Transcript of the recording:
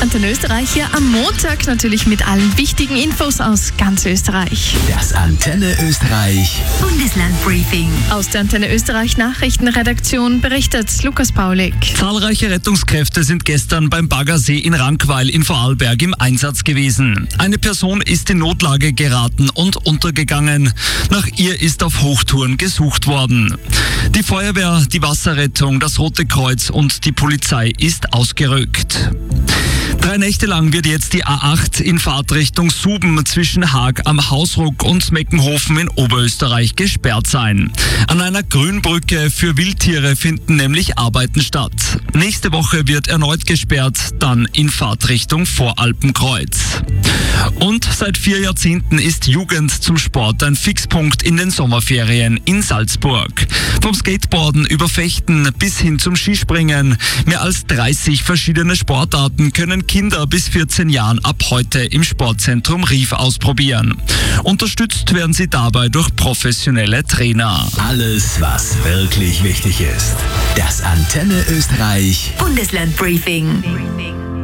Antenne Österreich hier am Montag natürlich mit allen wichtigen Infos aus ganz Österreich. Das Antenne Österreich Bundeslandbriefing. Aus der Antenne Österreich Nachrichtenredaktion berichtet Lukas Paulik. Zahlreiche Rettungskräfte sind gestern beim Baggersee in Rankweil in Vorarlberg im Einsatz gewesen. Eine Person ist in Notlage geraten und untergegangen. Nach ihr ist auf Hochtouren gesucht worden. Die Feuerwehr, die Wasserrettung, das Rote Kreuz und die Polizei ist ausgerückt. 3 Nächte lang wird jetzt die A8 in Fahrtrichtung Suben zwischen Haag am Hausruck und Meckenhofen in Oberösterreich gesperrt sein. An einer Grünbrücke für Wildtiere finden nämlich Arbeiten statt. Nächste Woche wird erneut gesperrt, dann in Fahrtrichtung Voralpenkreuz. Und seit 4 Jahrzehnten ist Jugend zum Sport ein Fixpunkt in den Sommerferien in Salzburg. Vom Skateboarden über Fechten bis hin zum Skispringen. Mehr als 30 verschiedene Sportarten können Kinder bis 14 Jahren ab heute im Sportzentrum Rief ausprobieren. Unterstützt werden sie dabei durch professionelle Trainer. Alles, was wirklich wichtig ist. Das Antenne Österreich Bundeslandbriefing.